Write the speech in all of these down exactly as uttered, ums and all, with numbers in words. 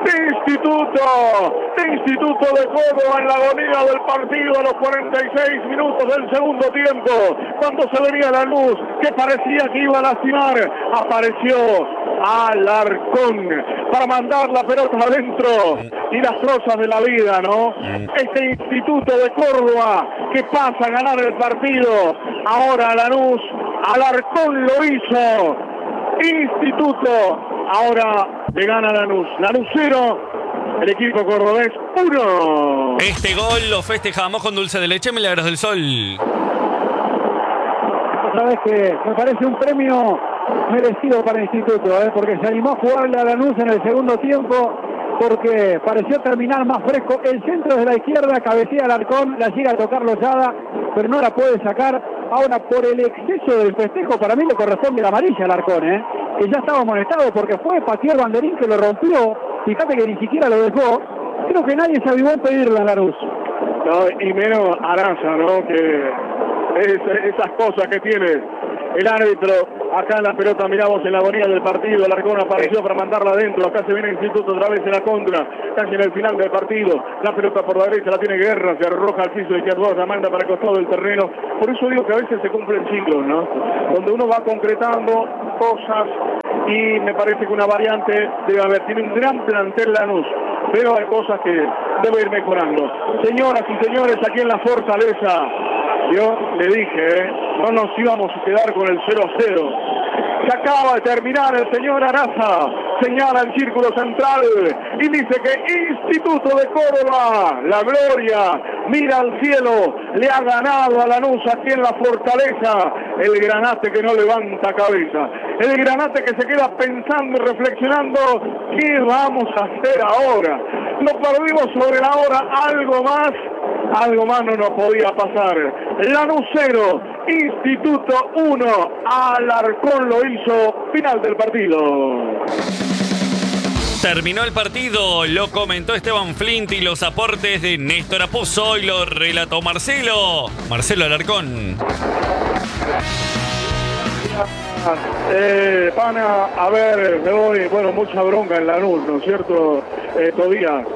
de Instituto, de Instituto de Córdoba en la agonía del partido a los cuarenta y seis minutos del segundo tiempo, cuando se venía la luz que parecía que iba a lastimar, apareció Alarcón para mandar la pelota adentro y las cosas de la vida, ¿no? Este Instituto de Córdoba que pasa a ganar el partido, ahora Lanús, Alarcón lo hizo, Instituto ahora le gana Lanús, Lanús cero, el equipo cordobés uno. Este gol lo festejamos con dulce de leche Milagros del Sol. Otra vez que me parece un premio merecido para el Instituto, ¿eh? Porque se animó a jugarle a Lanús en el segundo tiempo, porque pareció terminar más fresco. El centro de la izquierda, cabecea Alarcón, la llega a tocar Lozada, pero no la puede sacar. Ahora, por el exceso del festejo, para mí le corresponde la amarilla a Alarcón, ¿eh? Que ya estaba amonestado porque fue pateó el banderín que lo rompió. Fíjate que ni siquiera lo dejó. Creo que nadie se avivó en pedirle a Lanús. No, y menos Aranza, ¿no? Que es, esas cosas que tiene el árbitro. Acá en la pelota miramos en la agonía del partido, Alarcón apareció para mandarla adentro, acá se viene el Instituto otra vez en la contra, casi en el final del partido, la pelota por la derecha la tiene Guerra, se arroja al piso izquierdo, la manda para el costado del terreno, por eso digo que a veces se cumplen ciclos, ¿no? Donde uno va concretando cosas y me parece que una variante debe haber, tiene un gran plantel Lanús, pero hay cosas que debe ir mejorando. Señoras y señores, aquí en la Fortaleza, yo le dije, ¿eh? No nos íbamos a quedar con el cero a cero. Se acaba de terminar, el señor Araza señala el círculo central y dice que Instituto de Córdoba, la gloria, mira al cielo, le ha ganado a Lanús aquí en la Fortaleza, el Granate que no levanta cabeza, el Granate que se queda pensando y reflexionando, ¿qué vamos a hacer ahora? Nos perdimos sobre la hora, algo más, algo más no nos podía pasar. Lanús cero, Instituto uno, Alarcón lo hizo, final del partido. Terminó el partido, lo comentó Esteban Flint y los aportes de Néstor Apuzzo y lo relató Marcelo. Marcelo Alarcón. Eh, pana, a ver, me doy, bueno, mucha bronca en Lanús, ¿no es cierto, eh, Tobías?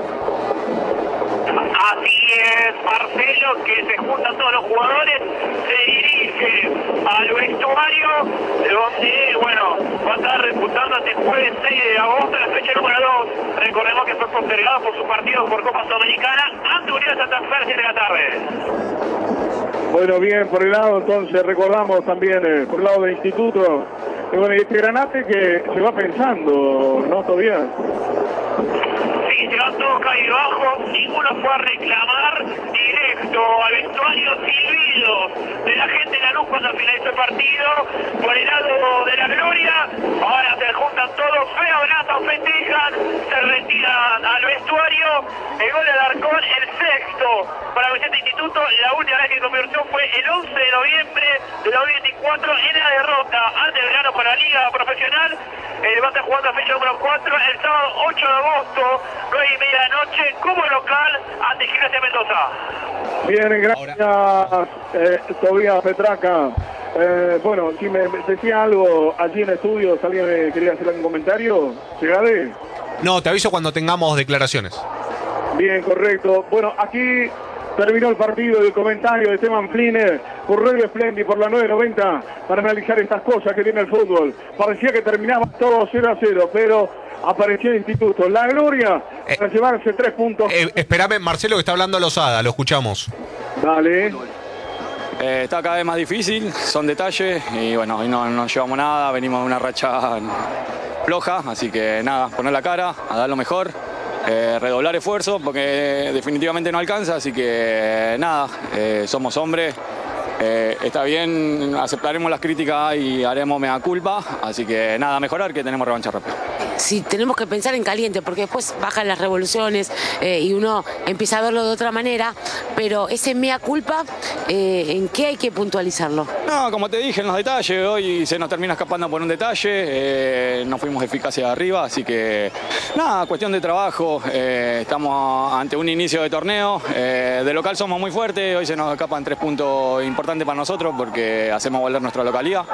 Así es, Marcelo, que se juntan todos los jugadores, se dirige al vestuario, donde, bueno, va a estar disputando este jueves seis de agosto, la fecha número dos. Recordemos que fue postergado por su partido por Copa Sudamericana ante Unión de Santa Fe a las siete de la tarde. Bueno, bien, por el lado, entonces, recordamos también, eh, por el lado del Instituto, y bueno, y este Granate que se va pensando, ¿no, Tobías? Sí, se va todo caído, ninguno fue a reclamar, directo al vestuario, silbido de la gente de Lanús cuando finalizó el partido, por el lado de la gloria, ahora se juntan todos, fe abrazan, festejan, se retiran al vestuario, el gol de Alarcón, el sexto para Vicente Instituto, la última vez que convirtió fue el once de noviembre de dos mil veinticuatro en la derrota ante el verano para la Liga Profesional. El va a estar jugando a fecha número cuatro el sábado ocho de agosto, nueve y media de la noche, como local ante Gimnasia Mendoza. Bien, gracias, eh, Tobías Petraca. Eh, bueno, si me decía algo allí en estudios, ¿alguien me quería hacer algún comentario? ¿Segade? No, te aviso cuando tengamos declaraciones. Bien, correcto. Bueno, aquí terminó el partido y el comentario de Esteban Fliner por Radio Splendi por la nueve noventa para analizar estas cosas que tiene el fútbol. Parecía que terminaba todo cero a cero, pero apareció el Instituto. La gloria eh, para llevarse tres puntos. Eh, espérame, Marcelo, que está hablando Lozada, lo escuchamos. Dale. Eh, está cada vez más difícil, son detalles y bueno, hoy no, no llevamos nada, venimos de una racha floja, así que nada, poner la cara, a dar lo mejor. Eh, redoblar esfuerzo porque definitivamente no alcanza, así que nada, eh, somos hombres, eh, está bien, aceptaremos las críticas y haremos mea culpa, así que nada, mejorar, que tenemos revancha rápida. Sí, tenemos que pensar en caliente porque después bajan las revoluciones eh, y uno empieza a verlo de otra manera, pero ese mea culpa, eh, ¿en qué hay que puntualizarlo? No, como te dije, en los detalles, hoy se nos termina escapando por un detalle, eh, no fuimos eficaces arriba, así que nada, cuestión de trabajo, eh, estamos ante un inicio de torneo, eh, de local somos muy fuertes, hoy se nos escapan tres puntos importantes para nosotros porque hacemos volver nuestra localidad,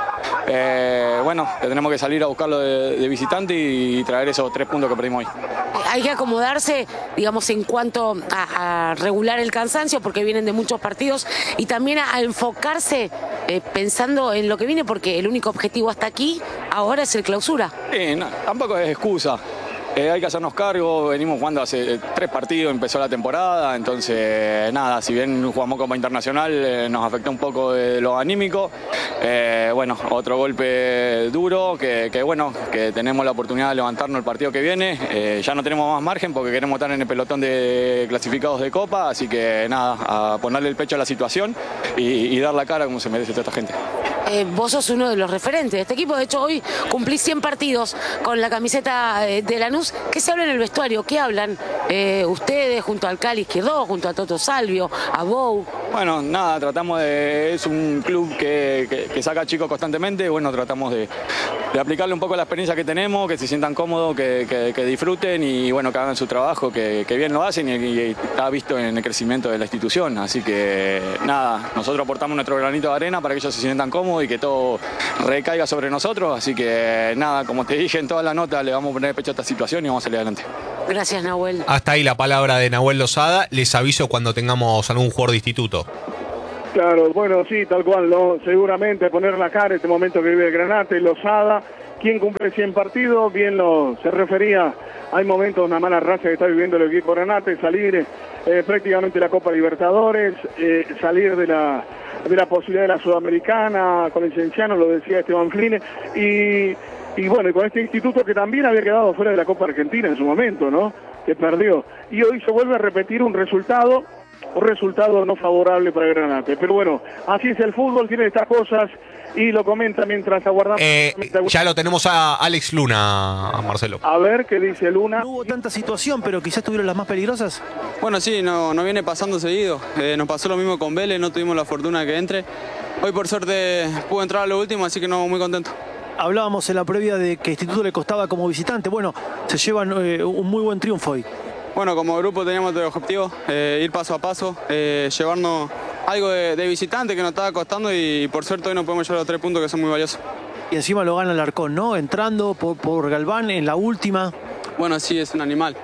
eh, bueno, tenemos que salir a buscarlo de, de visitante y traer esos tres puntos que perdimos hoy. Hay que acomodarse, digamos, en cuanto a, a regular el cansancio, porque vienen de muchos partidos, y también a, a enfocarse eh, pensando en lo que viene, porque el único objetivo hasta aquí ahora es el clausura. Sí, no, tampoco es excusa. Eh, hay que hacernos cargo, venimos jugando hace tres partidos, empezó la temporada, entonces nada, si bien jugamos Copa Internacional eh, nos afectó un poco de lo anímico, eh, bueno, otro golpe duro, que, que bueno, que tenemos la oportunidad de levantarnos el partido que viene, eh, ya no tenemos más margen porque queremos estar en el pelotón de clasificados de Copa, así que nada, a ponerle el pecho a la situación y, y dar la cara como se merece toda esta gente. Eh, vos sos uno de los referentes de este equipo, de hecho hoy cumplís cien partidos con la camiseta eh, de Lanús. ¿Qué se habla en el vestuario? ¿Qué hablan eh, ustedes junto al Cali Izquierdo, junto a Toto Salvio, a Bou? Bueno, nada, tratamos de... es un club que, que, que saca chicos constantemente, bueno, tratamos de, de aplicarle un poco la experiencia que tenemos, que se sientan cómodos, que, que, que disfruten y bueno, que hagan su trabajo, que, que bien lo hacen y, y está visto en el crecimiento de la institución. Así que nada, nosotros aportamos nuestro granito de arena para que ellos se sientan cómodos y que todo recaiga sobre nosotros, así que nada, como te dije en toda la nota, le vamos a poner pecho a esta situación y vamos a salir adelante. Gracias, Nahuel. Hasta ahí la palabra de Nahuel Lozada. Les aviso cuando tengamos algún jugador de instituto. Claro, bueno, sí, tal cual, ¿no? Seguramente poner la cara en este momento que vive el Granate, Lozada, quien cumple cien partidos, bien lo se refería, hay momentos, una mala racha que está viviendo el equipo Granate, salir eh, prácticamente de la Copa Libertadores, eh, salir de la de la posibilidad de la Sudamericana, con el Cienciano, lo decía Esteban Fline, y, y bueno, y con este instituto que también había quedado fuera de la Copa Argentina en su momento, ¿no? Que perdió. Y hoy se vuelve a repetir un resultado, un resultado no favorable para el Granate. Pero bueno, así es el fútbol, tiene estas cosas, y lo comenta mientras aguardamos. Eh, ya lo tenemos a Alex Luna, a Marcelo. A ver qué dice Luna. No hubo tanta situación, pero quizás tuvieron las más peligrosas. Bueno, sí, no, no viene pasando seguido. Eh, nos pasó lo mismo con Vélez, no tuvimos la fortuna de que entre. Hoy por suerte pude entrar a lo último, así que no, muy contento. Hablábamos en la previa de que Instituto le costaba como visitante. Bueno, se llevan eh, un muy buen triunfo hoy. Bueno, como grupo teníamos el objetivo, eh, ir paso a paso, eh, llevarnos algo de, de visitante que nos estaba costando y por suerte hoy nos podemos llevar los tres puntos que son muy valiosos. Y encima lo gana el Arcón, ¿no? Entrando por, por Galván en la última. Bueno, sí, es un animal.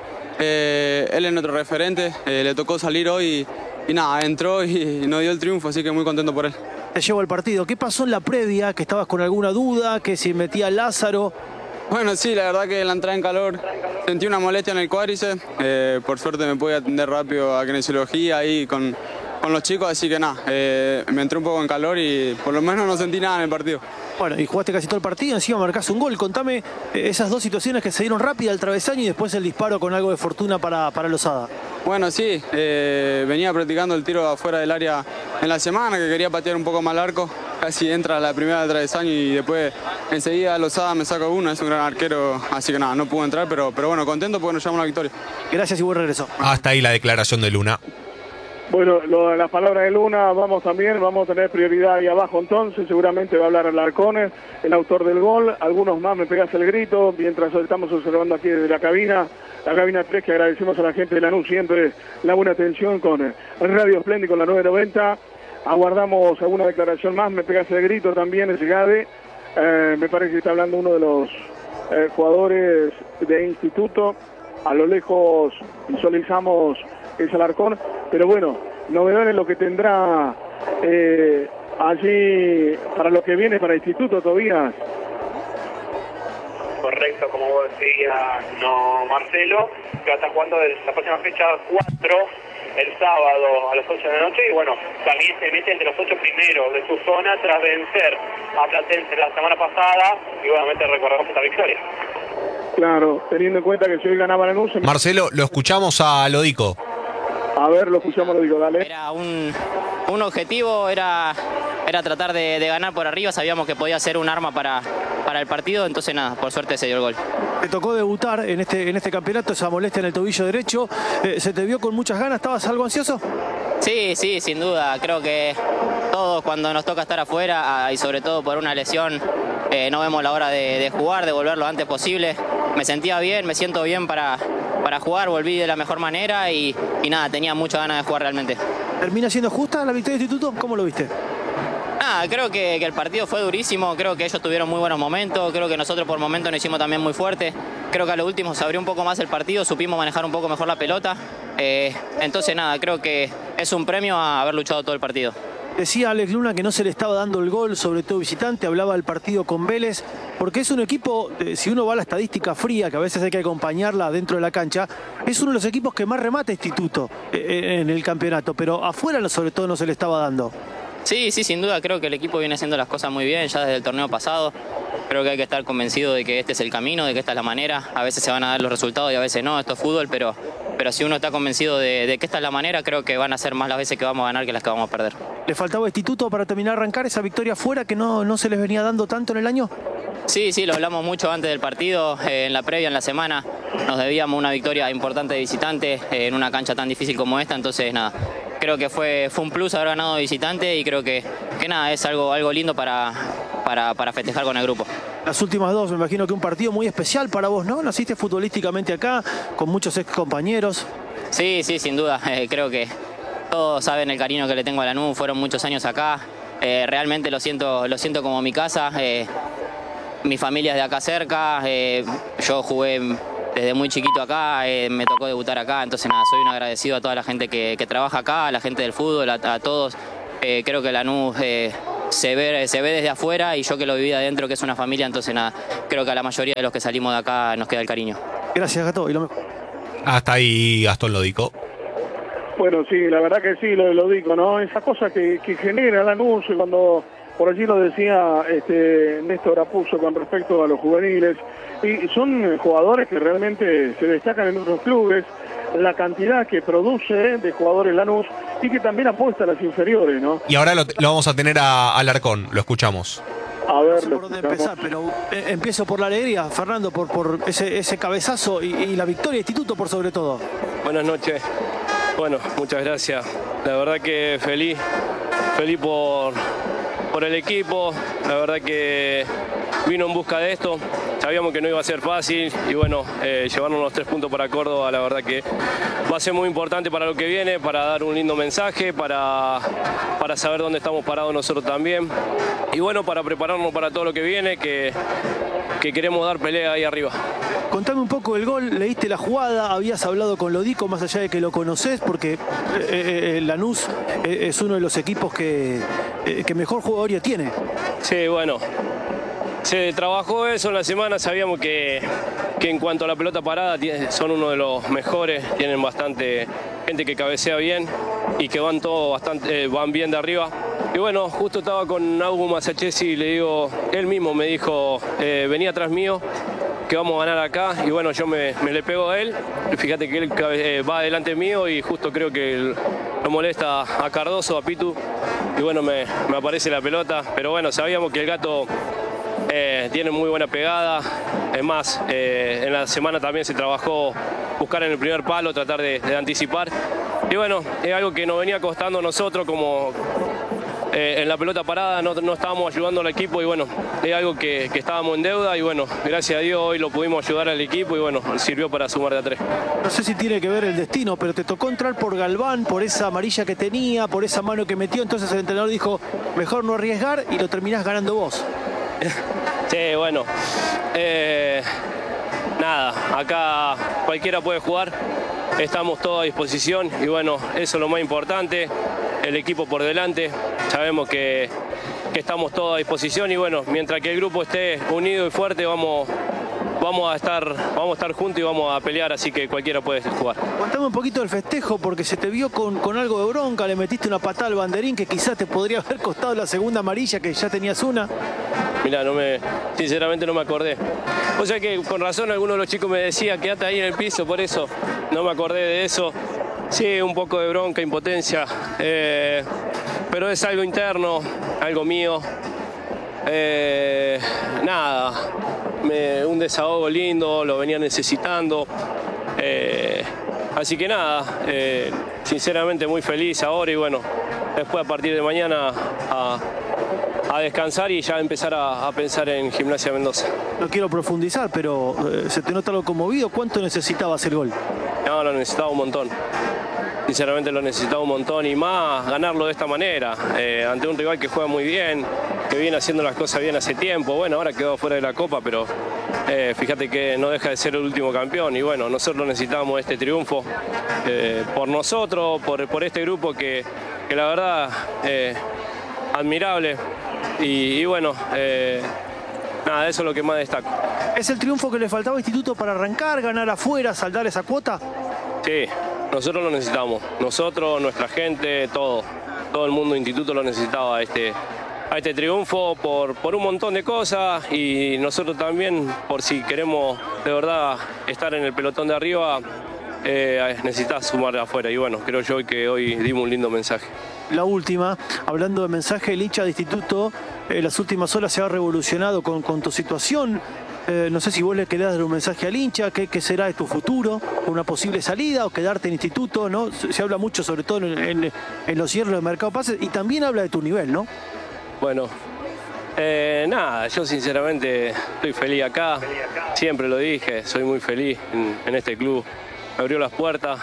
Eh, él es nuestro referente, eh, le tocó salir hoy y, y nada, entró y, y nos dio el triunfo, así que muy contento por él. Te llevo el partido. ¿Qué pasó en la previa? ¿Que estabas con alguna duda? ¿Que si metía Lázaro? Bueno, sí, la verdad que la entrada en calor sentí una molestia en el cuádriceps. Eh, por suerte me pude atender rápido a kinesiología ahí con, con los chicos, así que nada, eh, me entré un poco en calor y por lo menos no sentí nada en el partido. Bueno, y jugaste casi todo el partido, encima marcaste un gol. Contame eh, esas dos situaciones que se dieron rápida, el travesaño y después el disparo con algo de fortuna para, para Lozada. Bueno, sí, eh, venía practicando el tiro afuera del área en la semana, que quería patear un poco más al arco. Casi entra la primera de travesaño y después enseguida Lozada me saca uno, es un gran arquero, así que nada, no pudo entrar, pero, pero bueno, contento porque nos llevamos la victoria. Gracias y buen regreso. Hasta ahí la declaración de Luna. Bueno, lo, las palabras de Luna, vamos también, vamos a tener prioridad ahí abajo entonces, seguramente va a hablar el Arcones, el autor del gol, algunos más me pegas el grito, mientras estamos observando aquí desde la cabina, la cabina tres, que agradecemos a la gente de Lanús siempre la buena atención con el Radio Splendid con la nueve noventa, aguardamos alguna declaración más, me pegas el grito también, ese Gade, eh, me parece que está hablando uno de los eh, jugadores de instituto, a lo lejos visualizamos es Alarcón, pero bueno, novedades lo que tendrá eh, allí para lo que viene para el instituto, Tobías. Correcto, como vos decías, no Marcelo, que va a estar jugando de la próxima fecha cuatro, el sábado a las ocho de la noche, y bueno, también se mete entre los ocho primeros de su zona tras vencer a Platense la semana pasada, y obviamente recordamos esta victoria. Claro, teniendo en cuenta que si hoy ganaba Lanús... Marcelo, lo escuchamos a Lodico. A ver, lo escuchamos, lo digo, dale. Era un, un objetivo, era, era tratar de, de ganar por arriba, sabíamos que podía ser un arma para, para el partido, entonces nada, por suerte se dio el gol. Te tocó debutar en este, en este campeonato, esa molestia en el tobillo derecho, eh, ¿se te vio con muchas ganas? ¿Estabas algo ansioso? Sí, sí, sin duda, creo que todos cuando nos toca estar afuera, y sobre todo por una lesión, eh, no vemos la hora de, de jugar, de volver lo antes posible. Me sentía bien, me siento bien para, para jugar, volví de la mejor manera y, y nada, tenía muchas ganas de jugar realmente. ¿Termina siendo justa la victoria de Instituto? ¿Cómo lo viste? Nada, creo que, que el partido fue durísimo, creo que ellos tuvieron muy buenos momentos, creo que nosotros por momentos nos hicimos también muy fuerte, creo que a lo último se abrió un poco más el partido, supimos manejar un poco mejor la pelota, eh, entonces nada, creo que es un premio a haber luchado todo el partido. Decía Alex Luna que no se le estaba dando el gol, sobre todo visitante, hablaba del partido con Vélez, porque es un equipo, eh, si uno va a la estadística fría, que a veces hay que acompañarla dentro de la cancha, es uno de los equipos que más remata Instituto eh, en el campeonato, pero afuera sobre todo no se le estaba dando. Sí, sí, sin duda, creo que el equipo viene haciendo las cosas muy bien ya desde el torneo pasado. Creo que hay que estar convencido de que este es el camino, de que esta es la manera. A veces se van a dar los resultados y a veces no, esto es fútbol, pero, pero si uno está convencido de, de que esta es la manera, creo que van a ser más las veces que vamos a ganar que las que vamos a perder. ¿Le faltaba Instituto para terminar de arrancar esa victoria fuera que no, no se les venía dando tanto en el año? Sí, sí, lo hablamos mucho antes del partido, eh, en la previa, en la semana. Nos debíamos una victoria importante de visitante eh, en una cancha tan difícil como esta, entonces nada. Creo que fue, fue un plus haber ganado de visitante y creo que, que nada, es algo, algo lindo para, para, para festejar con el grupo. Las últimas dos, me imagino que un partido muy especial para vos, ¿no? Naciste futbolísticamente acá, con muchos ex compañeros. Sí, sí, sin duda. Eh, creo que todos saben el cariño que le tengo a Lanús, fueron muchos años acá. Eh, realmente lo siento, lo siento como mi casa. Eh, mi familia es de acá cerca, eh, yo jugué desde muy chiquito acá, eh, me tocó debutar acá, entonces nada, soy un agradecido a toda la gente que, que trabaja acá, a la gente del fútbol, a, a todos. Eh, creo que Lanús eh, se, ve, se ve desde afuera y yo que lo viví adentro, que es una familia, entonces nada, creo que a la mayoría de los que salimos de acá nos queda el cariño. Gracias, Gato, y lo mejor. Hasta ahí Gastón Lodico. Bueno, sí, la verdad que sí, lo, lo digo, ¿no? Esa cosa que, que genera Lanús cuando... Por allí lo decía este, Néstor Apuzzo con respecto a los juveniles. Y son jugadores que realmente se destacan en otros clubes. La cantidad que produce de jugadores Lanús y que también apuesta a las inferiores, ¿no? Y ahora lo, lo vamos a tener a Alarcón, lo escuchamos. A ver, no sé por dónde empezar, pero eh, empiezo por la alegría, Fernando, por, por ese, ese cabezazo y, y la victoria de Instituto por sobre todo. Buenas noches. Bueno, muchas gracias. La verdad que feliz, feliz por... por el equipo, la verdad que vino en busca de esto, sabíamos que no iba a ser fácil y bueno, eh, llevarnos los tres puntos para Córdoba, la verdad que va a ser muy importante para lo que viene, para dar un lindo mensaje, para, para saber dónde estamos parados nosotros también y bueno, para prepararnos para todo lo que viene, que, que queremos dar pelea ahí arriba. Contame un poco el gol, leíste la jugada, habías hablado con Lodico, más allá de que lo conocés, porque eh, eh, Lanús eh, es uno de los equipos que, eh, que mejor jugador tiene. Sí, bueno, se trabajó eso en la semana, sabíamos que, que en cuanto a la pelota parada son uno de los mejores, tienen bastante gente que cabecea bien y que van todos bastante, eh, van bien de arriba. Y bueno, justo estaba con Augu Masachesi y le digo, él mismo me dijo, eh, venía atrás mío, que vamos a ganar acá y bueno, yo me, me le pego a él, fíjate que él eh, va delante mío y justo creo que él, lo molesta a Cardoso, a Pitu y bueno, me, me aparece la pelota, pero bueno, sabíamos que el Gato eh, tiene muy buena pegada, es más, eh, en la semana también se trabajó buscar en el primer palo, tratar de, de anticipar y bueno, es algo que nos venía costando a nosotros como... Eh, en la pelota parada no, no estábamos ayudando al equipo y bueno, es algo que, que estábamos en deuda y bueno, gracias a Dios hoy lo pudimos ayudar al equipo y bueno, sirvió para sumar de a tres. No sé si tiene que ver el destino, pero te tocó entrar por Galván, por esa amarilla que tenía, por esa mano que metió, entonces el entrenador dijo, mejor no arriesgar y lo terminás ganando vos. Sí, bueno, eh, nada, acá cualquiera puede jugar, estamos todos a disposición y bueno, eso es lo más importante, el equipo por delante, sabemos que, que estamos todos a disposición y bueno, mientras que el grupo esté unido y fuerte vamos, vamos, a, estar, vamos a estar juntos y vamos a pelear, así que cualquiera puede jugar. Contame un poquito del festejo porque se te vio con, con algo de bronca, le metiste una patada al banderín que quizás te podría haber costado la segunda amarilla que ya tenías una. Mirá, no me, sinceramente no me acordé. O sea que con razón algunos de los chicos me decían quédate ahí en el piso, por eso no me acordé de eso. Sí, un poco de bronca, impotencia, eh, pero es algo interno, algo mío. Eh, nada, me, un desahogo lindo, lo venía necesitando. Eh, así que nada, eh, sinceramente muy feliz ahora y bueno, después a partir de mañana a, a descansar y ya empezar a, a pensar en Gimnasia Mendoza. No quiero profundizar, pero eh, se te nota algo conmovido. ¿Cuánto necesitabas el gol? No, lo necesitaba un montón. sinceramente lo necesitaba un montón y más ganarlo de esta manera, eh, ante un rival que juega muy bien, que viene haciendo las cosas bien hace tiempo. Bueno, ahora quedó fuera de la Copa, pero eh, fíjate que no deja de ser el último campeón y bueno, nosotros necesitamos este triunfo eh, por nosotros, por, por este grupo que, que la verdad, eh, admirable y, y bueno, eh, nada, eso es lo que más destaco. ¿Es el triunfo que le faltaba a Instituto para arrancar, ganar afuera, saldar esa cuota? Sí, nosotros lo necesitamos. Nosotros, nuestra gente, todo. Todo el mundo de Instituto lo necesitaba a este, a este triunfo por, por un montón de cosas y nosotros también, por si queremos de verdad estar en el pelotón de arriba, eh, necesitas sumar de afuera. Y bueno, creo yo que hoy dimos un lindo mensaje. La última, hablando de mensaje, el hincha de Instituto, en las últimas horas se ha revolucionado con, con tu situación. Eh, no sé si vos le querés dar un mensaje al hincha, ¿qué, qué será de tu futuro? ¿Una posible salida o quedarte en Instituto? ¿No? Se, se habla mucho, sobre todo en, en, en los cierres del mercado de pases, y también habla de tu nivel, ¿no? Bueno, eh, nada, yo sinceramente estoy feliz acá, siempre lo dije, soy muy feliz en, en este club, me abrió las puertas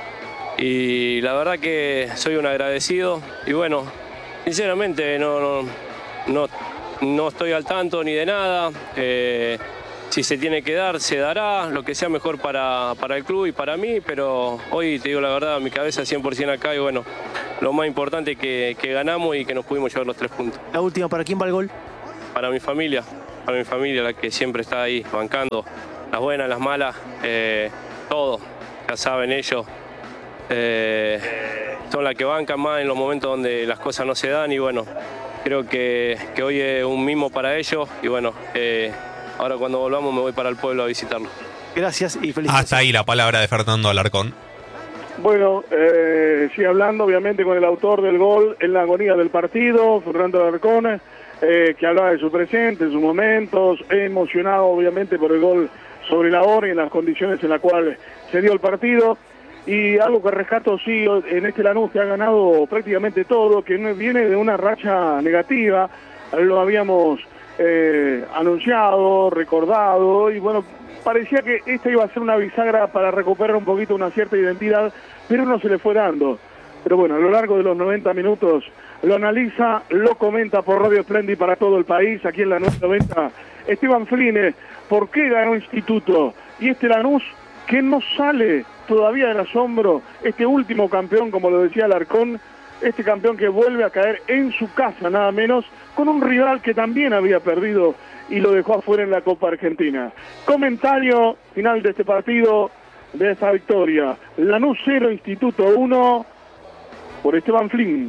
y la verdad que soy un agradecido y bueno, sinceramente no, no, no, no estoy al tanto ni de nada, eh, si se tiene que dar, se dará, lo que sea mejor para, para el club y para mí, pero hoy te digo la verdad, mi cabeza cien por ciento acá y bueno, lo más importante es que, que ganamos y que nos pudimos llevar los tres puntos. La última, ¿para quién va el gol? Para mi familia, para mi familia, la que siempre está ahí bancando, las buenas, las malas, eh, todo, ya saben ellos, eh, son las que bancan más en los momentos donde las cosas no se dan y bueno, creo que, que hoy es un mimo para ellos y bueno, eh, ahora cuando volvamos me voy para el pueblo a visitarlo. Gracias y felicidades. Hasta ahí la palabra de Fernando Alarcón. Bueno, eh, sigue hablando obviamente con el autor del gol en la agonía del partido, Fernando Alarcón, eh, que hablaba de su presente, de sus momentos, emocionado obviamente por el gol sobre la hora y en las condiciones en las cuales se dio el partido. Y algo que rescato, sí, en este Lanús que ha ganado prácticamente todo, que viene de una racha negativa, lo habíamos eh, anunciado, recordado, y bueno, parecía que esta iba a ser una bisagra para recuperar un poquito una cierta identidad, pero no se le fue dando. Pero bueno, a lo largo de los noventa minutos lo analiza, lo comenta por Radio Splendid para todo el país, aquí en Lanús noventa, Esteban Fline, ¿por qué ganó Instituto? Y este Lanús que no sale todavía del asombro, este último campeón, como lo decía Alarcón, este campeón que vuelve a caer en su casa nada menos, con un rival que también había perdido y lo dejó afuera en la Copa Argentina. Comentario final de este partido, de esta victoria. Lanús cero, Instituto uno, por Esteban Flynn.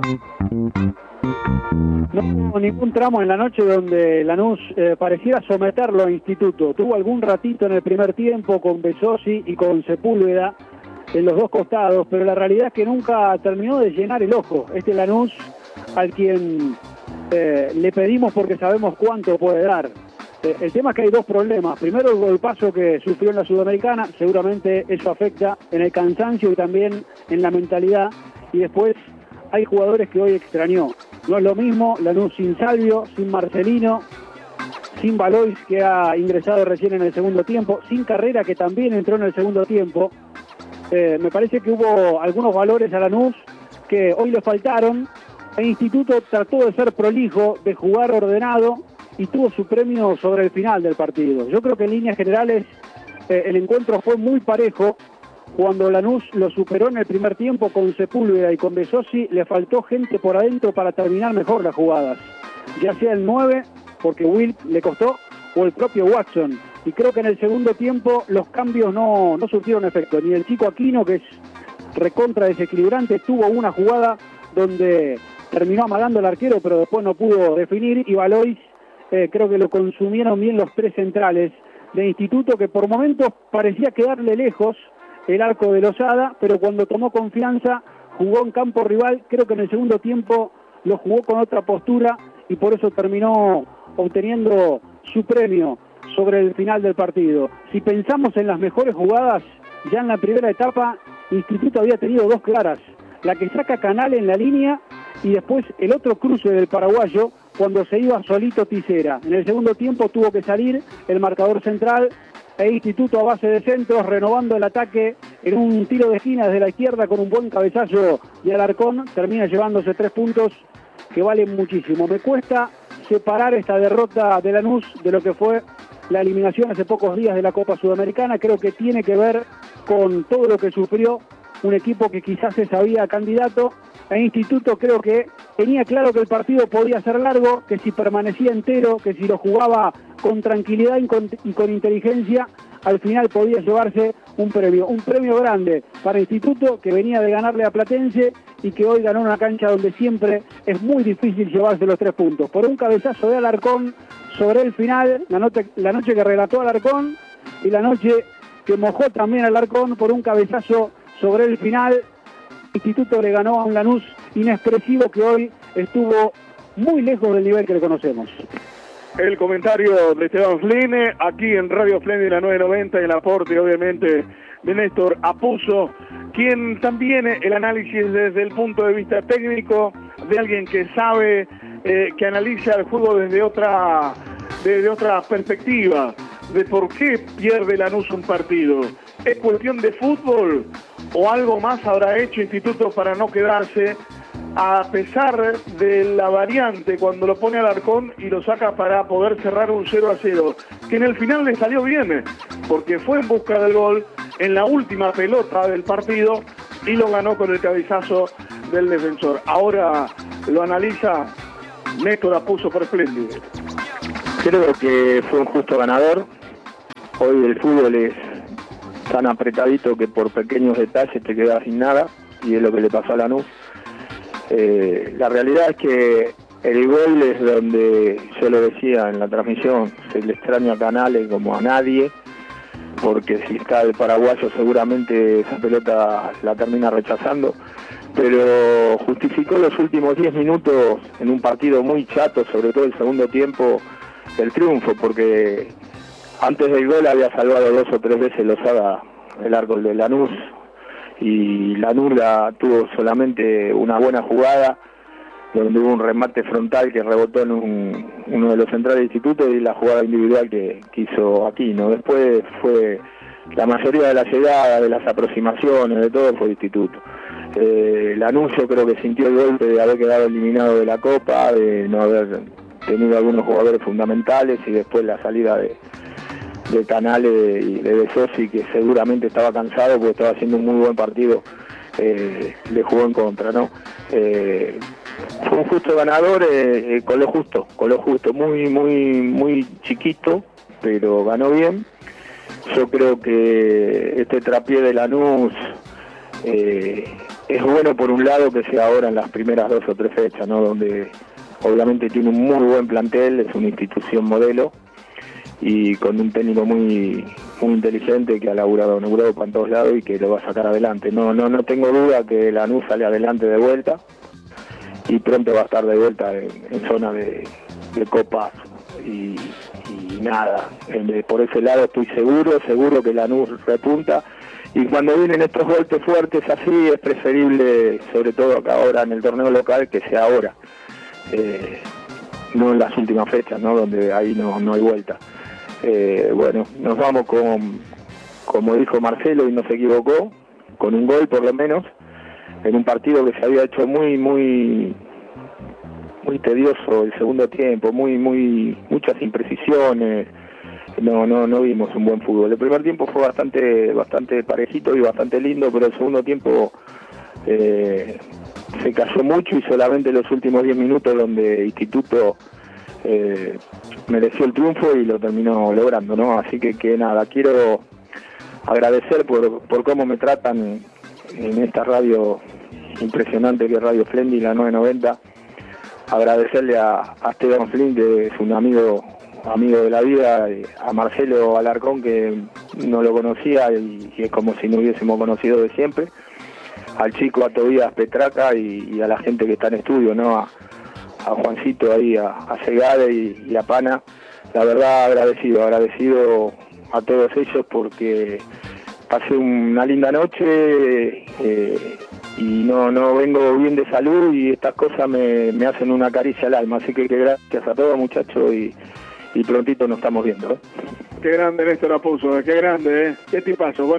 No hubo ningún tramo en la noche donde Lanús eh, pareciera someterlo a Instituto. Tuvo algún ratito en el primer tiempo con Besosi y con Sepúlveda en los dos costados, pero la realidad es que nunca terminó de llenar el ojo. Este Lanús al quien eh, le pedimos porque sabemos cuánto puede dar. Eh, el tema es que hay dos problemas. Primero, el golpazo que sufrió en la Sudamericana, seguramente eso afecta en el cansancio y también en la mentalidad. Y después hay jugadores que hoy extrañó. No es lo mismo Lanús sin Salvio, sin Marcelino, sin Valois, que ha ingresado recién en el segundo tiempo, sin Carrera, que también entró en el segundo tiempo. Eh, me parece que hubo algunos valores a Lanús que hoy le faltaron. El Instituto trató de ser prolijo, de jugar ordenado y tuvo su premio sobre el final del partido. Yo creo que en líneas generales eh, el encuentro fue muy parejo. Cuando Lanús lo superó en el primer tiempo con Sepúlveda y con Besosi, le faltó gente por adentro para terminar mejor las jugadas. Ya sea el nueve, porque Will le costó, o el propio Watson. Y creo que en el segundo tiempo los cambios no, no surtieron efecto. Ni el chico Aquino, que es recontra desequilibrante, tuvo una jugada donde terminó amagando al arquero, pero después no pudo definir. Y Valois, eh, creo que lo consumieron bien los tres centrales de Instituto, que por momentos parecía quedarle lejos el arco de Lozada, pero cuando tomó confianza jugó en campo rival. Creo que en el segundo tiempo lo jugó con otra postura y por eso terminó obteniendo su premio sobre el final del partido. Si pensamos en las mejores jugadas, ya en la primera etapa Instituto había tenido dos claras, la que saca Canal en la línea y después el otro cruce del paraguayo cuando se iba solito Tisera. En el segundo tiempo tuvo que salir el marcador central e Instituto a base de centros, renovando el ataque en un tiro de esquina desde la izquierda con un buen cabezazo de Alarcón, termina llevándose tres puntos que valen muchísimo. Me cuesta separar esta derrota de Lanús de lo que fue la eliminación hace pocos días de la Copa Sudamericana. Creo que tiene que ver con todo lo que sufrió un equipo que quizás se sabía candidato. E Instituto creo que tenía claro que el partido podía ser largo, que si permanecía entero, que si lo jugaba con tranquilidad y con, y con inteligencia, al final podía llevarse un premio. Un premio grande para Instituto, que venía de ganarle a Platense y que hoy ganó una cancha donde siempre es muy difícil llevarse los tres puntos. Por un cabezazo de Alarcón sobre el final, la noche, la noche que relató Alarcón y la noche que mojó también Alarcón por un cabezazo sobre el final. Instituto le ganó a un Lanús inexpresivo que hoy estuvo muy lejos del nivel que le conocemos. El comentario de Esteban Flynn, aquí en Radio Flynn la nueve noventa, y el aporte obviamente de Néstor Apuzzo, quien también el análisis desde el punto de vista técnico, de alguien que sabe, eh, que analiza el juego desde otra, desde otra perspectiva, de por qué pierde Lanús un partido. ¿Es cuestión de fútbol o algo más habrá hecho Instituto para no quedarse, a pesar de la variante cuando lo pone Alarcón y lo saca para poder cerrar un cero a cero, que en el final le salió bien, porque fue en busca del gol en la última pelota del partido y lo ganó con el cabezazo del defensor? Ahora lo analiza Néstor Apuzzo por Espléndido. Creo que fue un justo ganador. Hoy el fútbol es tan apretadito que por pequeños detalles te quedas sin nada, y es lo que le pasó a Lanús. Eh, la realidad es que el gol es donde, yo lo decía en la transmisión, se le extraña a Canales como a nadie, porque si está el paraguayo seguramente esa pelota la termina rechazando, pero justificó los últimos diez minutos en un partido muy chato, sobre todo el segundo tiempo, el triunfo, porque antes del gol había salvado dos o tres veces Lozada el arco de Lanús, y Lanús la tuvo solamente una buena jugada donde hubo un remate frontal que rebotó en un, uno de los centrales de Instituto, y la jugada individual que, que hizo Aquino. Después fue la mayoría de las llegadas, de las aproximaciones, de todo fue Instituto. Eh, Lanús yo creo que sintió el golpe de haber quedado eliminado de la Copa, de no haber tenido algunos jugadores fundamentales, y después la salida de de Canales y de De Sosi, que seguramente estaba cansado porque estaba haciendo un muy buen partido, eh, le jugó en contra, ¿no? Eh, fue un justo ganador, eh, eh, con lo justo, con lo justo, muy, muy, muy chiquito, pero ganó bien. Yo creo que este trapié de Lanús eh, es bueno por un lado que sea ahora en las primeras dos o tres fechas, ¿no? Donde obviamente tiene un muy buen plantel, es una institución modelo, y con un técnico muy muy inteligente que ha laburado en Europa en todos lados y que lo va a sacar adelante. No no no tengo duda que Lanús sale adelante de vuelta y pronto va a estar de vuelta en, en zona de, de copas y, y nada. En, por ese lado estoy seguro, seguro que Lanús repunta, y cuando vienen estos golpes fuertes así es preferible, sobre todo acá ahora en el torneo local, que sea ahora, eh, no en las últimas fechas, ¿no? Donde ahí no, no hay vuelta. Eh, bueno, nos vamos con, como dijo Marcelo y no se equivocó, con un gol por lo menos, en un partido que se había hecho muy, muy, muy tedioso el segundo tiempo, muy, muy, muchas imprecisiones, no, no, no vimos un buen fútbol. El primer tiempo fue bastante, bastante parejito y bastante lindo, pero el segundo tiempo eh, se cayó mucho, y solamente los últimos diez minutos donde Instituto eh, mereció el triunfo y lo terminó logrando, ¿no? Así que, que nada, quiero agradecer por, por cómo me tratan en esta radio impresionante que es Radio Flendi, la nueve noventa. Agradecerle a, a Esteban Flynn, que es un amigo amigo de la vida, a Marcelo Alarcón, que no lo conocía y, y es como si no hubiésemos conocido de siempre, al chico, a Tobías Petraca y, y a la gente que está en estudio, ¿no? A, a Juancito ahí, a, a Segade y, y a Pana. La verdad agradecido, agradecido a todos ellos porque pasé una linda noche eh, y no no vengo bien de salud, y estas cosas me, me hacen una caricia al alma, así que, que gracias a todos, muchachos, y, y prontito nos estamos viendo, ¿eh? Qué grande Néstor Apuzzo, qué grande, ¿eh? Qué tipazo. Bueno,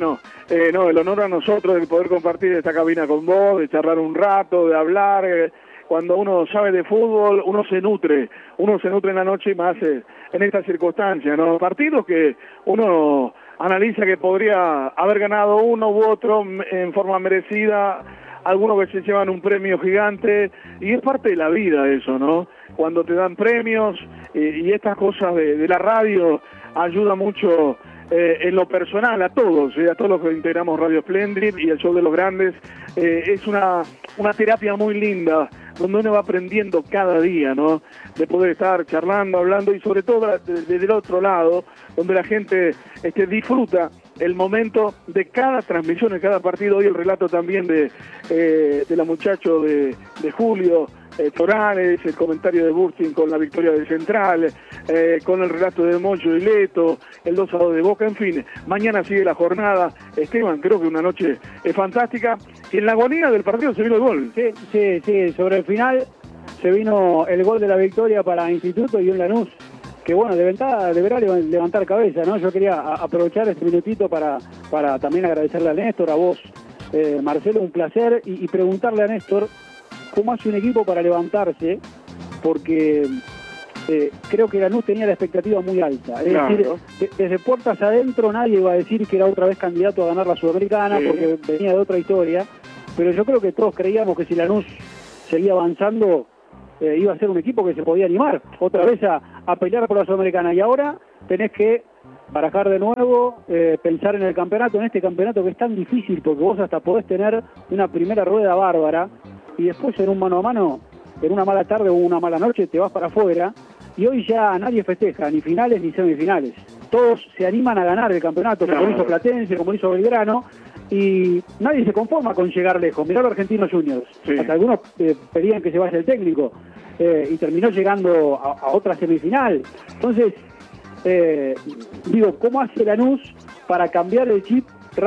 eh, no, el honor a nosotros de poder compartir esta cabina con vos, de charlar un rato, de hablar. Eh, cuando uno sabe de fútbol, uno se nutre, uno se nutre en la noche y más eh, en estas circunstancias, ¿no? Partidos que uno analiza que podría haber ganado uno u otro en forma merecida, algunos que se llevan un premio gigante, y es parte de la vida eso, ¿no? Cuando te dan premios, eh, y estas cosas de, de la radio ayuda mucho eh, en lo personal a todos, eh, a todos los que integramos Radio Splendid y el Show de los Grandes. Eh, es una, una terapia muy linda, donde uno va aprendiendo cada día, ¿no? De poder estar charlando, hablando, y sobre todo desde el otro lado, donde la gente este, disfruta el momento de cada transmisión, de cada partido. Hoy el relato también de, eh, de la muchacho de, de Julio eh, Torales, el comentario de Bursin con la victoria del Central, eh, con el relato de Mocho y Leto, el dos a dos de Boca, en fin. Mañana sigue la jornada. Esteban, creo que una noche eh, fantástica. Y en la agonía del partido se vino el gol. Sí, sí, sí, sobre el final se vino el gol de la victoria para Instituto y un Lanús que, bueno, deberá, deberá levantar cabeza, ¿no? Yo quería aprovechar este minutito para, para también agradecerle a Néstor, a vos, eh, Marcelo, un placer, y, y preguntarle a Néstor cómo hace un equipo para levantarse, porque eh, creo que Lanús tenía la expectativa muy alta. Es Claro. decir, de- desde puertas adentro nadie iba a decir que era otra vez candidato a ganar la Sudamericana, Sí. porque venía de otra historia, pero yo creo que todos creíamos que si Lanús seguía avanzando, eh, iba a ser un equipo que se podía animar otra vez a, a pelear por la Sudamericana. Y ahora tenés que barajar de nuevo, eh, pensar en el campeonato, en este campeonato que es tan difícil, porque vos hasta podés tener una primera rueda bárbara y después en un mano a mano, en una mala tarde o una mala noche, te vas para afuera. Y hoy ya nadie festeja, ni finales ni semifinales. Todos se animan a ganar el campeonato, como Claro. lo hizo Platense, como lo hizo Belgrano, y nadie se conforma con llegar lejos. Mirá los Argentinos Juniors. Sí. Hasta algunos eh, pedían que se vaya el técnico, eh, y terminó llegando a, a otra semifinal. Entonces, eh, digo, ¿cómo hace Lanús para cambiar el chip